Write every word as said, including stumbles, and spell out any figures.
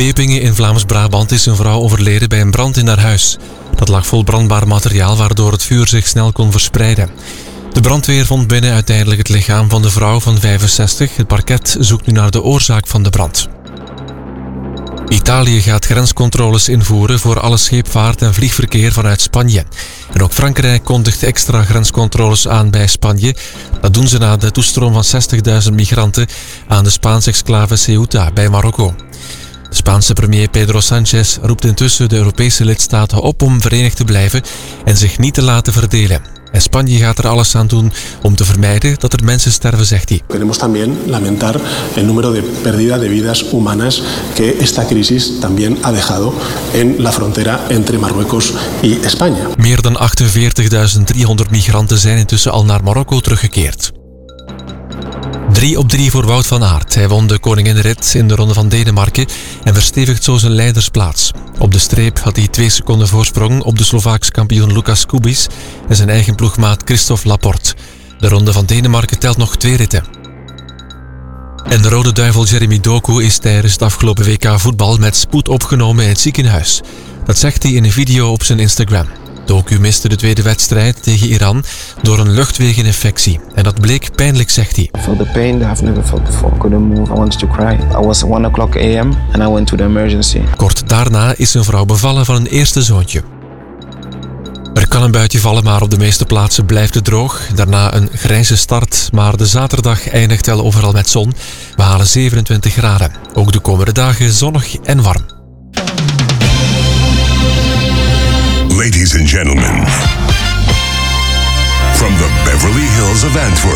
Bepingen in Vlaams-Brabant is een vrouw overleden bij een brand in haar huis. Dat lag vol brandbaar materiaal waardoor het vuur zich snel kon verspreiden. De brandweer vond binnen uiteindelijk het lichaam van de vrouw van vijfenzestig. Het parket zoekt nu naar de oorzaak van de brand. Italië gaat grenscontroles invoeren voor alle scheepvaart en vliegverkeer vanuit Spanje. En ook Frankrijk kondigt extra grenscontroles aan bij Spanje. Dat doen ze na de toestroom van zestigduizend migranten aan de Spaanse exclave Ceuta bij Marokko. De Spaanse premier Pedro Sánchez roept intussen de Europese lidstaten op om verenigd te blijven en zich niet te laten verdelen. En Spanje gaat er alles aan doen om te vermijden dat er mensen sterven, zegt hij. Queremos también lamentar el número de pérdida de vidas humanas que esta crisis también ha dejado en la frontera entre Marruecos y España. Meer dan achtenveertigduizend driehonderd migranten zijn intussen al naar Marokko teruggekeerd. Drie op drie voor Wout van Aert. Hij won de koninginrit in de Ronde van Denemarken en verstevigt zo zijn leidersplaats. Op de streep had hij twee seconden voorsprong op de Slovaakse kampioen Lukas Kubis en zijn eigen ploegmaat Christophe Laporte. De Ronde van Denemarken telt nog twee ritten. En de Rode Duivel Jeremy Doku is tijdens het afgelopen W K voetbal met spoed opgenomen in het ziekenhuis. Dat zegt hij in een video op zijn Instagram. Doku miste de tweede wedstrijd tegen Iran door een luchtwegeninfectie. En dat bleek pijnlijk, zegt hij. I felt the pain that I've never felt before. I couldn't move. I wanted to cry. I was one o'clock a m and I went to the emergency. Kort daarna is zijn vrouw bevallen van een eerste zoontje. Er kan een buitje vallen, maar op de meeste plaatsen blijft het droog. Daarna een grijze start, maar de zaterdag eindigt wel overal met zon. We halen zevenentwintig graden. Ook de komende dagen zonnig en warm. Ladies and gentlemen, from the Beverly Hills of Antwerp.